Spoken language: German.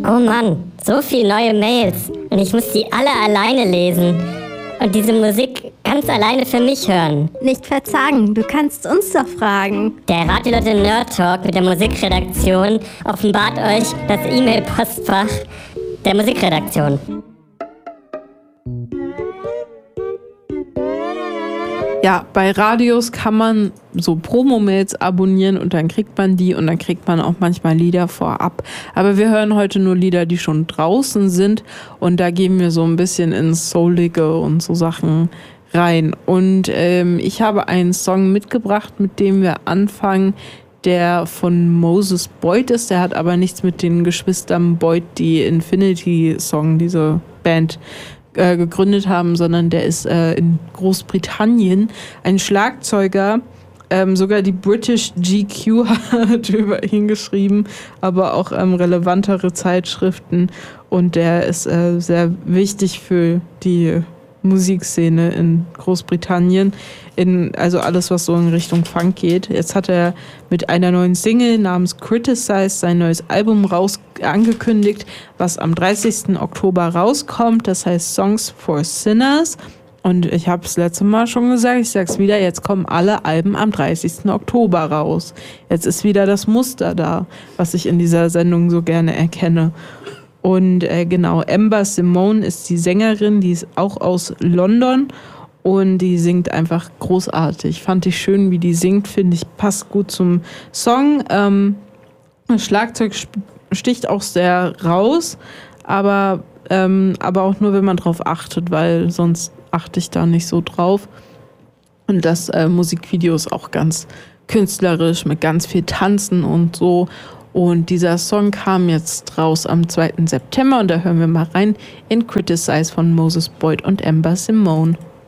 Oh Mann, so viele neue Mails und ich muss die alle alleine lesen und diese Musik ganz alleine für mich hören. Nicht verzagen, du kannst uns doch fragen. Der Radio-Leute Nerd Talk mit der Musikredaktion offenbart euch das E-Mail-Postfach der Musikredaktion. Ja, bei Radios kann man so Promo-Mails abonnieren und dann kriegt man die und dann kriegt man auch manchmal Lieder vorab. Aber wir hören heute nur Lieder, die schon draußen sind und da gehen wir so ein bisschen ins Soulige und so Sachen rein. Und ich habe einen Song mitgebracht, mit dem wir anfangen, der von Moses Boyd ist. Der hat aber nichts mit den Geschwistern Boyd, die Infinity Song, diese Band, gegründet haben, sondern der ist in Großbritannien ein Schlagzeuger. Sogar die British GQ hat über ihn geschrieben, aber auch relevantere Zeitschriften. Und der ist sehr wichtig für die Musikszene in Großbritannien, also alles, was so in Richtung Funk geht. Jetzt hat er mit einer neuen Single namens Criticize sein neues Album angekündigt, was am 30. Oktober rauskommt. Das heißt Songs for Sinners. Und ich habe es letzte Mal schon gesagt, ich sag's wieder, jetzt kommen alle Alben am 30. Oktober raus. Jetzt ist wieder das Muster da, was ich in dieser Sendung so gerne erkenne. Und genau, Amber Simone ist die Sängerin, die ist auch aus London und die singt einfach großartig. Fand ich schön, wie die singt, finde ich, passt gut zum Song. Das Schlagzeug sticht auch sehr raus, aber auch nur, wenn man drauf achtet, weil sonst achte ich da nicht so drauf. Und das Musikvideo ist auch ganz künstlerisch mit ganz viel Tanzen und so. Und dieser Song kam jetzt raus am 2. September und da hören wir mal rein in Criticize von Moses Boyd und Amber Simone.